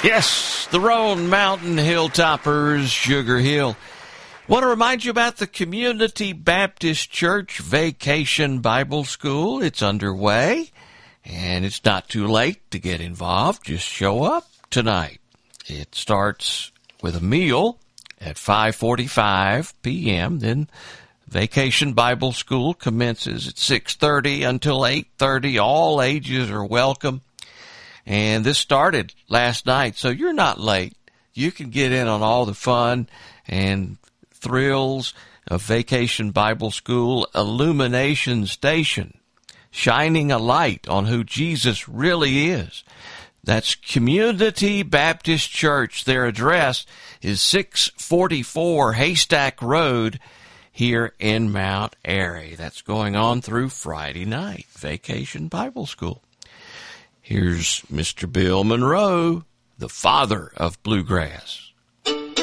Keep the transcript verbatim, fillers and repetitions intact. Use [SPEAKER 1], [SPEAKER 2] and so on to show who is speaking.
[SPEAKER 1] Yes, the Roan Mountain Hilltoppers, Sugar Hill. Want to remind you about the Community Baptist Church Vacation Bible School. It's underway, and it's not too late to get involved. Just show up tonight. It starts with a meal at five forty-five p.m., then Vacation Bible School commences at six thirty until eight thirty. All ages are welcome. And this started last night, so you're not late. You can get in on all the fun and thrills of Vacation Bible School Illumination Station, shining a light on who Jesus really is. That's Community Baptist Church. Their address is six forty-four Haystack Road here in Mount Airy. That's going on through Friday night, Vacation Bible School. Here's Mister Bill Monroe, the father of bluegrass.